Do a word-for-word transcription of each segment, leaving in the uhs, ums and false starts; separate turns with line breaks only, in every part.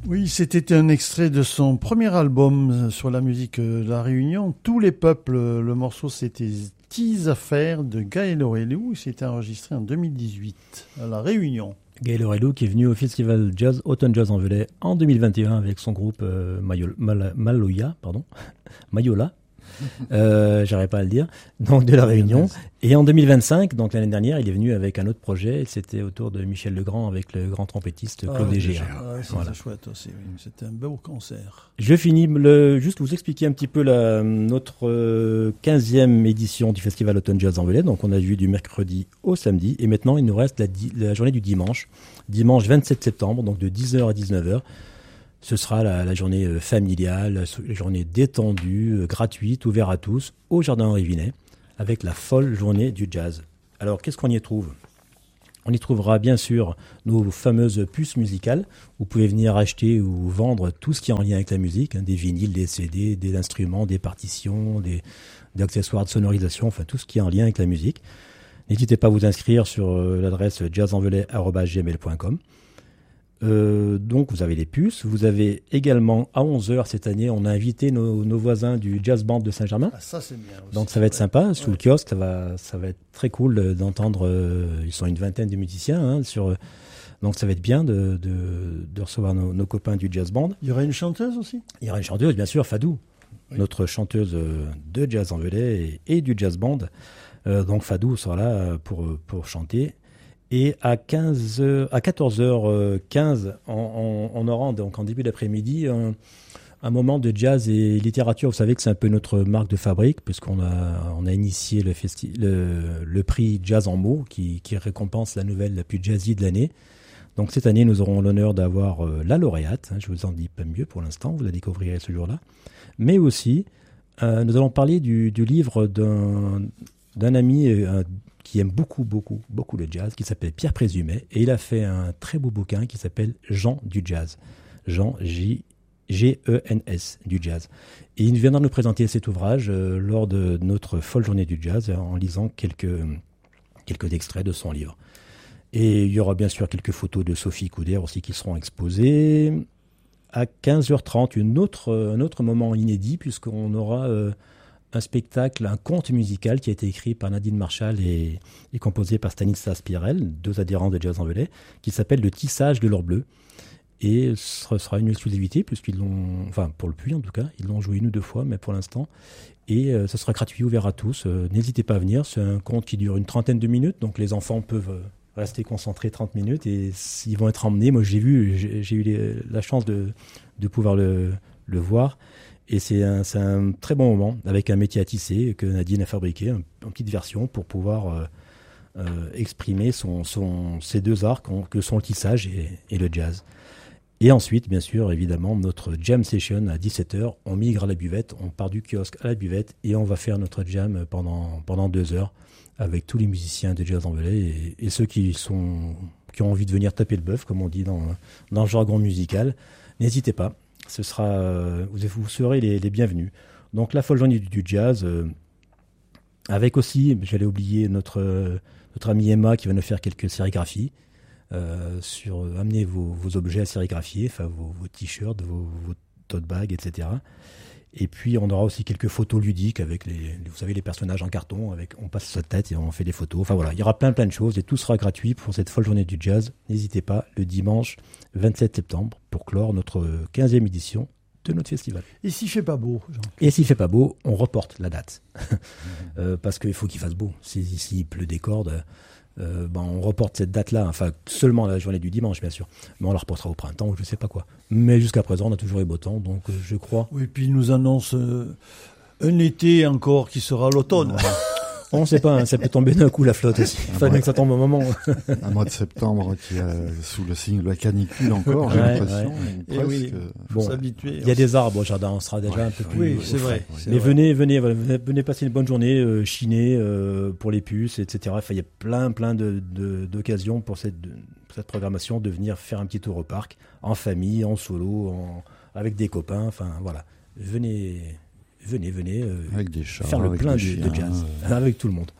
Oui, c'était un extrait de son premier album sur la musique de La Réunion, Tous les peuples. Le morceau, c'était Tes affaires de Gaël Aurelou. C'était enregistré en deux mille dix-huit à La Réunion.
Gaël Aurelou qui est venu au festival Jazz, Autumn Jazz en Velay en deux mille vingt et un avec son groupe euh, Mayol, Mal, Maloya, pardon, Mayola. Euh, j'arrive pas à le dire, donc de La Réunion. Et en deux mille vingt-cinq, donc l'année dernière, il est venu avec un autre projet. C'était autour de Michel Legrand avec le grand trompettiste Claude
ah,
Léger.
Ah, c'était voilà. Chouette aussi. Oui. C'était un beau concert.
Je finis le, juste vous expliquer un petit peu la, notre euh, quinzième édition du festival Autumn Jazz en Velay. Donc on a vu du mercredi au samedi, et maintenant il nous reste la, la journée du dimanche, dimanche vingt-sept septembre, donc de dix heures à dix-neuf heures. Ce sera la, la journée familiale, la journée détendue, euh, gratuite, ouverte à tous, au Jardin Henri Vinet, avec la folle journée du jazz. Alors, qu'est-ce qu'on y trouve ? On y trouvera bien sûr nos fameuses puces musicales. Vous pouvez venir acheter ou vendre tout ce qui est en lien avec la musique, hein, des vinyles, des C D, des instruments, des partitions, des, des accessoires de sonorisation, enfin tout ce qui est en lien avec la musique. N'hésitez pas à vous inscrire sur euh, l'adresse jazz en velay arobase gmail point com. Euh, donc vous avez les puces, vous avez également à onze heures cette année, on a invité nos, nos voisins du Jazz Band de Saint-Germain.
Ah, ça c'est bien aussi.
Donc ça va être sympa,
ouais.
sous le kiosque, ça va, ça va être très cool d'entendre, euh, ils sont une vingtaine de musiciens, hein, sur, donc ça va être bien de, de, de recevoir nos, nos copains du Jazz Band.
Il y aura une chanteuse aussi ?
Il y aura une chanteuse, bien sûr, Fadou, oui. Notre chanteuse de Jazz en Velay et, et du Jazz Band. Euh, donc Fadou sera là pour, pour chanter. Et à, quinze heures, à quatorze heures quinze, on, on, on aura donc en début d'après-midi un, un moment de jazz et littérature. Vous savez que c'est un peu notre marque de fabrique, puisqu'on a, on a initié le, festi- le, le prix Jazz en mots, qui, qui récompense la nouvelle la plus jazzy de l'année. Donc cette année, nous aurons l'honneur d'avoir euh, la lauréate. Hein, je ne vous en dis pas mieux pour l'instant, vous la découvrirez ce jour-là. Mais aussi, euh, nous allons parler du, du livre d'un, d'un ami... Euh, qui aime beaucoup, beaucoup, beaucoup le jazz, qui s'appelle Pierre Présumet, et il a fait un très beau bouquin qui s'appelle Jean du jazz. Jean, J, G E N S, du jazz. Et il viendra nous présenter cet ouvrage euh, lors de notre folle journée du jazz, en lisant quelques, quelques extraits de son livre. Et il y aura bien sûr quelques photos de Sophie Coudert aussi qui seront exposées. À quinze heures trente, une autre, un autre moment inédit, puisqu'on aura... Euh, un spectacle, un conte musical qui a été écrit par Nadine Marshall et, et composé par Stanislas Pirel, deux adhérents de Jazz en Velay, qui s'appelle Le Tissage de l'or bleu. Et ce sera une exclusivité, puisqu'ils l'ont, enfin pour le puits en tout cas, ils l'ont joué une ou deux fois, mais pour l'instant. Et euh, ce sera gratuit, ouvert à tous. Euh, n'hésitez pas à venir, c'est un conte qui dure une trentaine de minutes, donc les enfants peuvent euh, rester concentrés trente minutes et ils vont être emmenés. Moi j'ai vu, j'ai, j'ai eu les, la chance de, de pouvoir le, le voir. Et c'est un, c'est un très bon moment, avec un métier à tisser que Nadine a fabriqué, un, une petite version pour pouvoir euh, euh, exprimer son, son, ces deux arts que sont le tissage et, et le jazz. Et ensuite, bien sûr, évidemment, notre jam session à dix-sept heures, on migre à la buvette, on part du kiosque à la buvette et on va faire notre jam pendant, pendant deux heures avec tous les musiciens de Jazz en Velay et, et ceux qui, sont, qui ont envie de venir taper le bœuf, comme on dit dans, dans le jargon musical. N'hésitez pas. Ce sera, euh, vous, vous serez les, les bienvenus. Donc la folle journée du, du jazz, euh, avec aussi, j'allais oublier notre, euh, notre amie Emma qui va nous faire quelques sérigraphies, euh, sur euh, amener vos, vos objets à sérigraphier, enfin vos, vos t-shirts, vos, vos tote bags, et cetera. Et puis on aura aussi quelques photos ludiques avec les, vous savez, les personnages en carton, avec on passe sa tête et on fait des photos. Enfin voilà, il y aura plein plein de choses et tout sera gratuit pour cette folle journée du jazz. N'hésitez pas, le dimanche vingt-sept septembre, pour clore notre quinzième édition de notre festival.
Et s'il fait pas beau, Jean ?
Et s'il fait pas beau, on reporte la date. euh, parce qu'il faut qu'il fasse beau. Si, s'il pleut des cordes, euh, ben on reporte cette date-là, enfin seulement la journée du dimanche, bien sûr. Mais on la reportera au printemps ou je sais pas quoi. Mais jusqu'à présent, on a toujours eu beau temps, donc euh, je crois.
Oui, puis il nous annonce euh, un été encore qui sera l'automne.
On ne sait pas, hein, ça peut tomber d'un coup la flotte aussi. Il fallait que ça tombe au moment.
Un mois de septembre qui est sous le signe de la canicule encore, j'ai
ouais,
l'impression.
Ouais.
Presque...
Oui,
faut bon, s'habituer.
Il y a des arbres au jardin, on sera déjà ouais, un peu plus.
Oui, c'est vrai. C'est
Mais
vrai.
venez, venez, venez, venez passer une bonne journée, euh, chiner euh, pour les puces, et cetera. Enfin, il y a plein, plein de, de, d'occasions pour cette, de, cette programmation de venir faire un petit tour au parc, en famille, en solo, en, avec des copains. Enfin, voilà. Venez. Venez, venez, euh,
avec des chats,
faire le
avec
plein
des
de,
chiens,
de jazz,
euh...
avec tout le monde.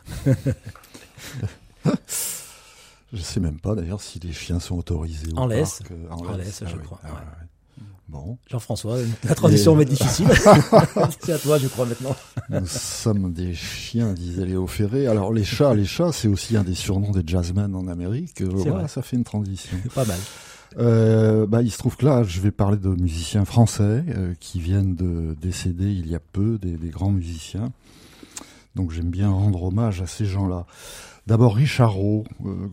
Je ne sais même pas d'ailleurs si les chiens sont autorisés
en
au
laisse,
parc.
En, en laisse, laisse ah, je oui. crois.
Ah,
ouais.
Bon.
Jean-François, la transition va être difficile. C'est à toi, je crois, maintenant.
Nous sommes des chiens, disait Léo Ferré. Alors les chats, les chats, c'est aussi un des surnoms des jazzmen en Amérique. Euh, voilà,
vrai.
ça fait une transition.
Pas mal.
Euh, bah, il se trouve que là, je vais parler de musiciens français euh, qui viennent de décéder il y a peu, des, des grands musiciens. Donc j'aime bien rendre hommage à ces gens-là. D'abord Richard Rowe, euh,